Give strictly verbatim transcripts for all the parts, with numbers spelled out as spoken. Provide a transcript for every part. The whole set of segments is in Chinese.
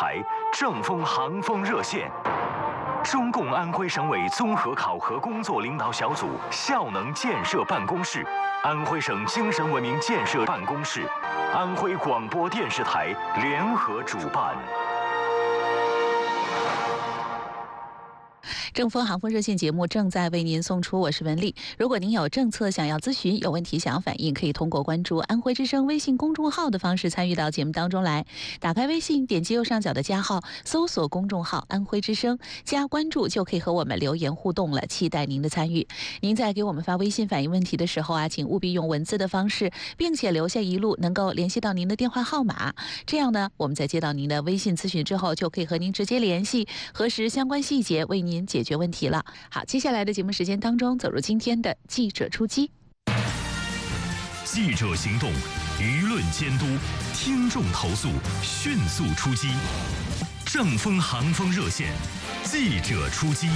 台正风航风热线。中共安徽省委综合考核工作领导小组效能建设办公室、安徽省精神文明建设办公室、安徽广播电视台联合主办。 正风航风热线节目正在为您送出，我是文丽。如果您有政策想要咨询，有问题想要反映，可以通过关注安徽之声微信公众号的方式参与到节目当中来。打开微信，点击右上角的加号，搜索公众号安徽之声，加关注就可以和我们留言互动了，期待您的参与。您在给我们发微信反映问题的时候啊，请务必用文字的方式，并且留下一路能够联系到您的电话号码，这样呢，我们在接到您的微信咨询之后，就可以和您直接联系，核实相关细节，为您解决问题了。好，接下来的节目时间当中，走入今天的记者出击。 记者行动，舆论监督，听众投诉，迅速出击。正风航风热线，记者出击。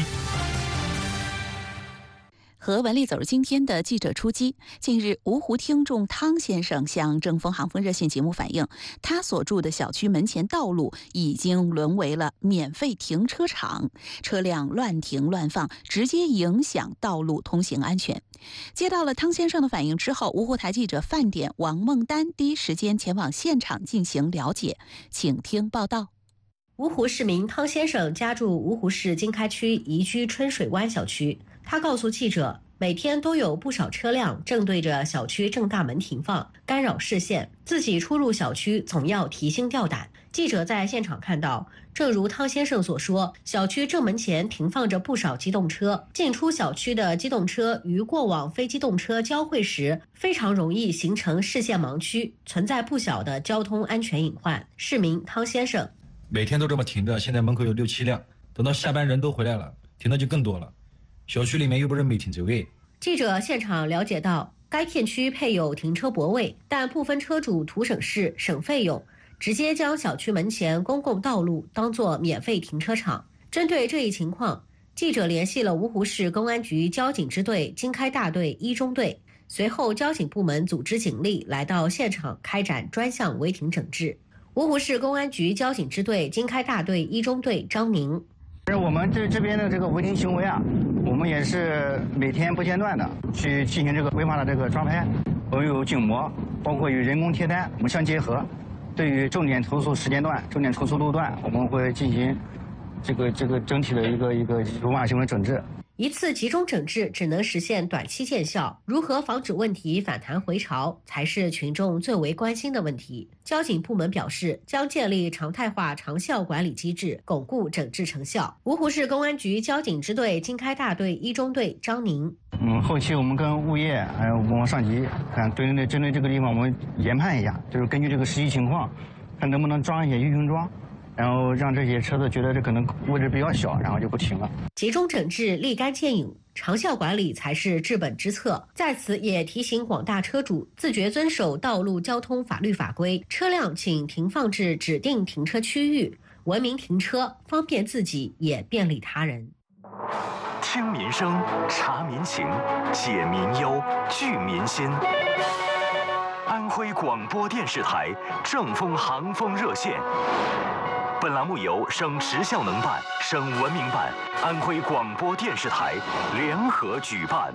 和文丽走入今天的记者出击。近日，芜湖听众汤先生向正风航风热线节目反映，他所住的小区门前道路已经沦为了免费停车场，车辆乱停乱放，直接影响道路通行安全。接到了汤先生的反映之后，芜湖台记者饭点王梦丹第一时间前往现场进行了解，请听报道。 芜湖市民汤先生家住芜湖市经开区宜居春水湾小区，他告诉记者，每天都有不少车辆正对着小区正大门停放，干扰视线，自己出入小区总要提心吊胆。记者在现场看到，正如汤先生所说，小区正门前停放着不少机动车，进出小区的机动车与过往非机动车交汇时，非常容易形成视线盲区，存在不小的交通安全隐患。市民汤先生， 每天都这么停着，现在门口有六七辆，等到下班人都回来了，停的就更多了。小区里面又不是没停车位。 记者现场了解到，该片区配有停车泊位，但部分车主图省事省费用，直接将小区门前公共道路当作免费停车场。针对这一情况，记者联系了芜湖市公安局交警支队经开大队一中队，随后交警部门组织警力来到现场开展专项违停整治。芜湖市公安局交警支队经开大队一中队张宁， 我们这这边的这个违停行为啊，我们也是每天不间断的去进行这个违法的这个抓拍。我们有警模，包括与人工贴单，我们相结合。对于重点投诉时间段、重点投诉路段，我们会进行这个这个整体的一个一个违法行为整治。 一次集中整治只能实现短期见效，如何防止问题反弹回潮，才是群众最为关心的问题。交警部门表示，将建立常态化长效管理机制，巩固整治成效。芜湖市公安局交警支队经开大队一中队张宁， 嗯，后期我们跟物业还有我们上级看，针对针对这个地方，我们研判一下，就是根据这个实际情况，看能不能装一些预警桩。然后让这些车子觉得这可能位置比较小，然后就不停了。 集中整治，立竿见影，长效管理才是治本之策。在此也提醒广大车主自觉遵守道路交通法律法规，车辆请停放至指定停车区域，文明停车，方便自己也便利他人。 听民生，查民情，解民忧，聚民心。安徽广播电视台正风航风热线。本栏目由省时效能办、省文明办、安徽广播电视台联合举办。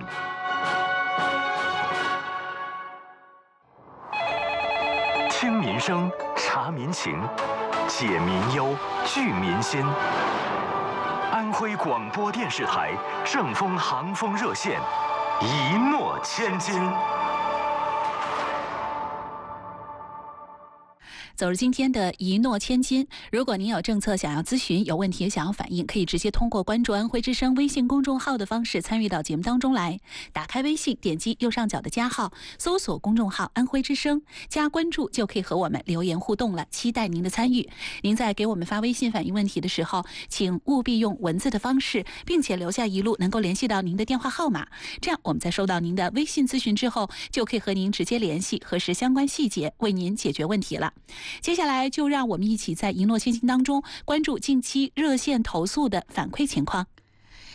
听民生，查民情，解民忧，聚民心。安徽广播电视台正风航风热线，一诺千金。 走入今天的一诺千金。如果您有政策想要咨询，有问题想要反映，可以直接通过关注安徽之声微信公众号的方式参与到节目当中来。打开微信，点击右上角的加号，搜索公众号安徽之声，加关注就可以和我们留言互动了，期待您的参与。您在给我们发微信反映问题的时候，请务必用文字的方式，并且留下一路能够联系到您的电话号码，这样我们在收到您的微信咨询之后，就可以和您直接联系，核实相关细节，为您解决问题了。接下来就让我们一起在一诺千金当中关注近期热线投诉的反馈情况。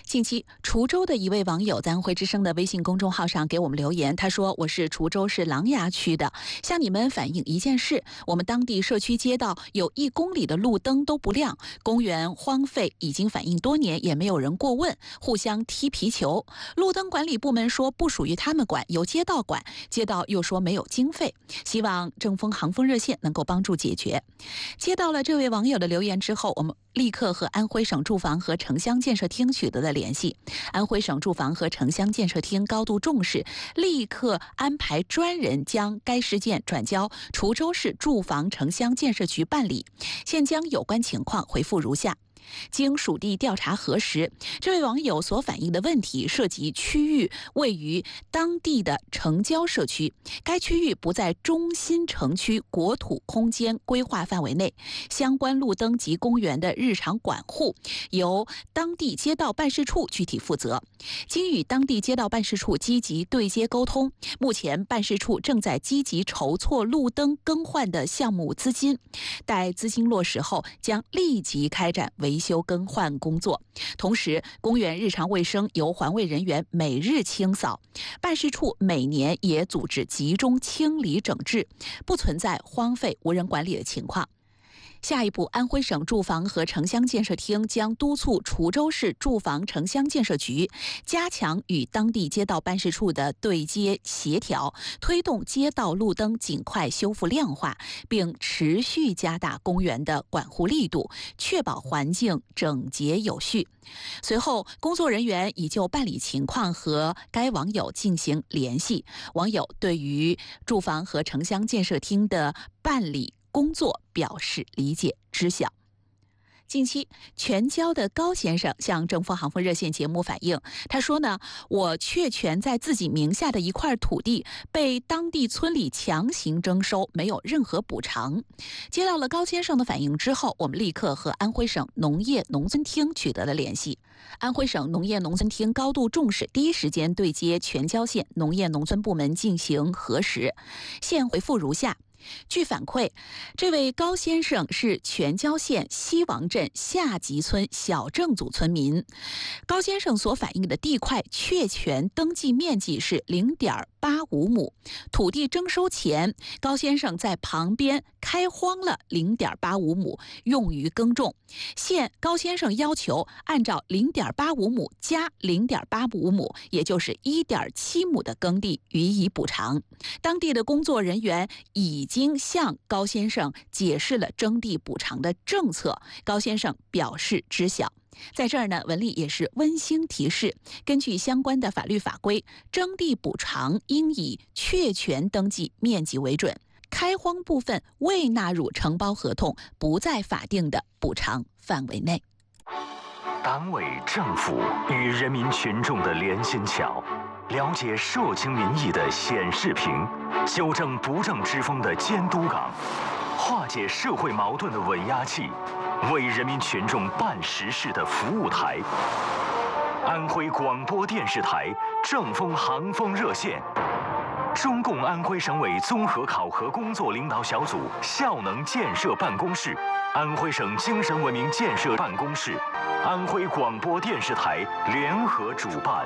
近期，滁州的一位网友在安徽之声的微信公众号上给我们留言，他说：“我是滁州市琅琊区的，向你们反映一件事，我们当地社区街道有一公里的路灯都不亮，公园荒废，已经反映多年，也没有人过问，互相踢皮球。路灯管理部门说不属于他们管，由街道管，街道又说没有经费，希望正风航风热线能够帮助解决。”接到了这位网友的留言之后，我们立刻和安徽省住房和城乡建设厅取得了联系。安徽省住房和城乡建设厅高度重视，立刻安排专人将该事件转交滁州市住房城乡建设局办理。现将有关情况回复如下。经属地调查核实，这位网友所反映的问题涉及区域位于当地的城郊社区，该区域不在中心城区国土空间规划范围内，相关路灯及公园的日常管护由当地街道办事处具体负责。经与当地街道办事处积极对接沟通，目前办事处正在积极筹措路灯更换的项目资金，待资金落实后，将立即开展维修更换工作。同时，公园日常卫生由环卫人员每日清扫，办事处每年也组织集中清理整治，不存在荒废无人管理的情况。下一步，安徽省住房和城乡建设厅将督促滁州市住房城乡建设局加强与当地街道办事处的对接协调，推动街道路灯尽快修复亮化，并持续加大公园的管护力度，确保环境整洁有序。随后，工作人员已就办理情况和该网友进行联系。网友对于住房和城乡建设厅的办理工作表示理解知晓。近期，全椒的高先生向正风航风热线节目反映，他说呢，我确权在自己名下的一块土地被当地村里强行征收，没有任何补偿。接到了高先生的反映之后，我们立刻和安徽省农业农村厅取得了联系。安徽省农业农村厅高度重视，第一时间对接全椒县农业农村部门进行核实。现回复如下。据反馈，这位高先生是全椒县西王镇下集村小郑组村民。高先生所反映的地块确权登记面积是零点八五亩，土地征收前，高先生在旁边开荒了零点八五亩，用于耕种。现高先生要求按照零点八五亩加零点八五亩，也就是一点七亩的耕地予以补偿。当地的工作人员已经向高先生解释了征地补偿的政策，高先生表示知晓。在这儿呢，文丽也是温馨提示，根据相关的法律法规，征地补偿应以确权登记面积为准，开荒部分未纳入承包合同，不在法定的补偿范围内。 党委政府与人民群众的连心桥，了解社情民意的显示屏，纠正不正之风的监督岗，化解社会矛盾的稳压器，为人民群众办实事的服务台。安徽广播电视台正风航风热线，中共安徽省委综合考核工作领导小组效能建设办公室，安徽省精神文明建设办公室，安徽广播电视台联合主办。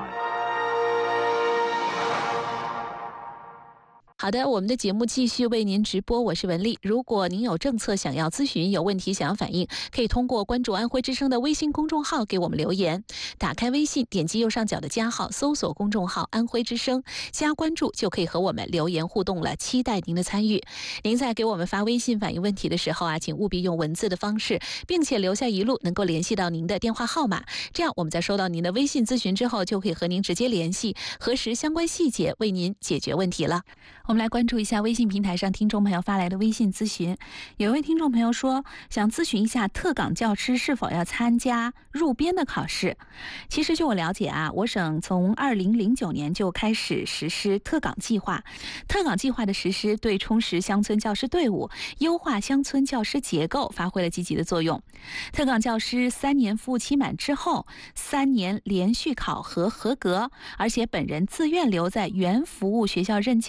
好的，我们的节目继续为您直播，我是文丽。如果您有政策想要咨询，有问题想要反映，可以通过关注安徽之声的微信公众号给我们留言。打开微信，点击右上角的加号，搜索公众号安徽之声，加关注就可以和我们留言互动了，期待您的参与。您在给我们发微信反映问题的时候啊，请务必用文字的方式，并且留下一路能够联系到您的电话号码，这样我们在收到您的微信咨询之后，就可以和您直接联系，核实相关细节，为您解决问题了。我们来关注一下微信平台上听众朋友发来的微信咨询。有一位听众朋友说，想咨询一下特岗教师是否要参加入编的考试。其实据我了解啊，我省从二零零九年就开始实施特岗计划。特岗计划的实施对充实乡村教师队伍、优化乡村教师结构发挥了积极的作用。特岗教师三年服务期满之后，三年连续考核合格，而且本人自愿留在原服务学校任教的，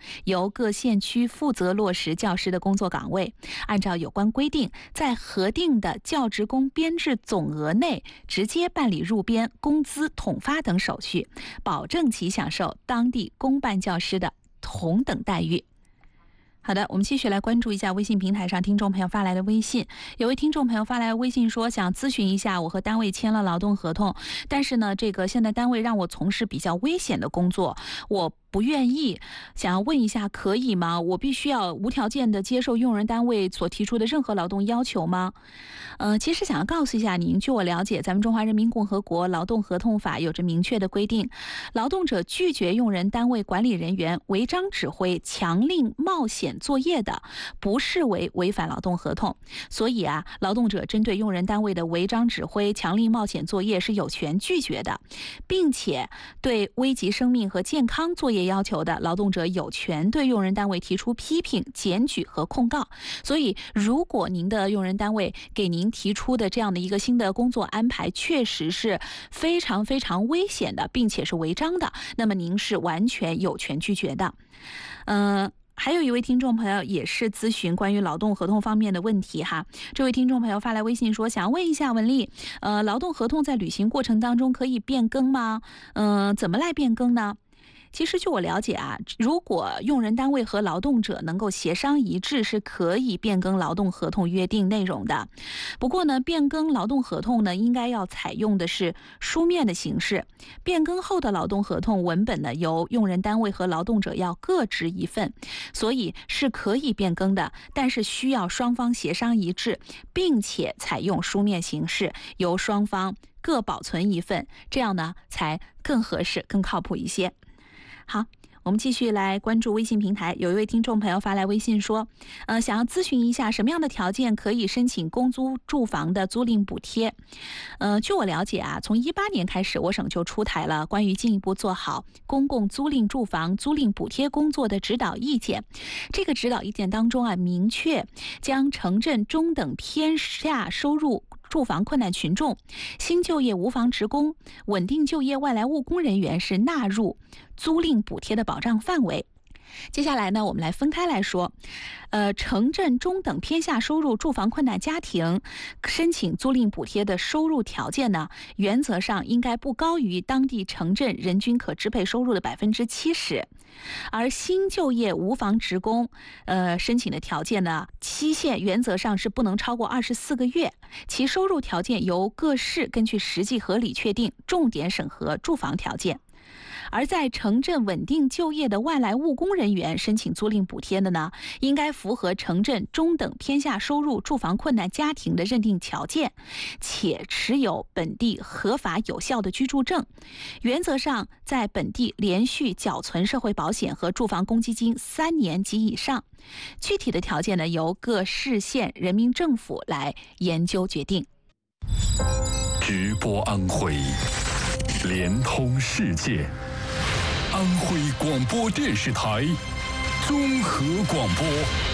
由各县区负责落实教师的工作岗位，按照有关规定，在核定的教职工编制总额内直接办理入编、工资统发等手续，保证其享受当地公办教师的同等待遇。好的，我们继续来关注一下微信平台上听众朋友发来的微信。有位听众朋友发来微信说，想咨询一下，我和单位签了劳动合同，但是呢，这个现在单位让我从事比较危险的工作，我不愿意，想要问一下可以吗？我必须要无条件的接受用人单位所提出的任何劳动要求吗？呃，其实想要告诉一下您，据我了解，咱们中华人民共和国劳动合同法有着明确的规定，劳动者拒绝用人单位管理人员违章指挥、强令冒险作业的，不视为违反劳动合同。所以啊，劳动者针对用人单位的违章指挥、强令冒险作业是有权拒绝的，并且对危及生命和健康作业要求的，劳动者有权对用人单位提出批评、检举和控告。所以，如果您的用人单位给您提出的这样的一个新的工作安排确实是非常非常危险的，并且是违章的，那么您是完全有权拒绝的。嗯、呃。还有一位听众朋友也是咨询关于劳动合同方面的问题哈，这位听众朋友发来微信说，想问一下文丽，呃，劳动合同在履行过程当中可以变更吗？嗯、呃，怎么来变更呢？其实据我了解啊，如果用人单位和劳动者能够协商一致，是可以变更劳动合同约定内容的。不过呢，变更劳动合同呢，应该要采用的是书面的形式。变更后的劳动合同文本呢，由用人单位和劳动者要各执一份，所以是可以变更的，但是需要双方协商一致，并且采用书面形式，由双方各保存一份，这样呢才更合适、更靠谱一些。好，我们继续来关注微信平台。有一位听众朋友发来微信说，呃，想要咨询一下什么样的条件可以申请公租住房的租赁补贴。呃，据我了解啊，从一八年开始，我省就出台了关于进一步做好公共租赁住房租赁补贴工作的指导意见。这个指导意见当中啊，明确将城镇中等偏下收入住房困难群众、新就业无房职工、稳定就业外来务工人员是纳入租赁补贴的保障范围。接下来呢，我们来分开来说。呃，城镇中等偏下收入住房困难家庭申请租赁补贴的收入条件呢，原则上应该不高于当地城镇人均可支配收入的百分之七十。而新就业无房职工，呃，申请的条件呢，期限原则上是不能超过二十四个月，其收入条件由各市根据实际合理确定，重点审核住房条件。而在城镇稳定就业的外来务工人员申请租赁补贴的呢，应该符合城镇中等偏下收入住房困难家庭的认定条件，且持有本地合法有效的居住证，原则上在本地连续缴存社会保险和住房公积金三年及以上。具体的条件呢，由各市县人民政府来研究决定。 直播安徽，连通世界。安徽广播电视台综合广播。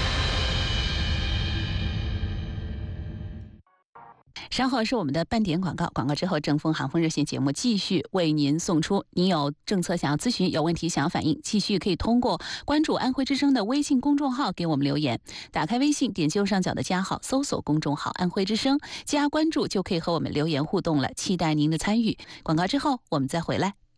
稍后是我们的半点广告，广告之后，正风航风热线节目继续为您送出。您有政策想要咨询，有问题想要反映，继续可以通过关注安徽之声的微信公众号给我们留言。打开微信，点击右上角的加号，搜索公众号安徽之声，加关注就可以和我们留言互动了。期待您的参与。广告之后我们再回来。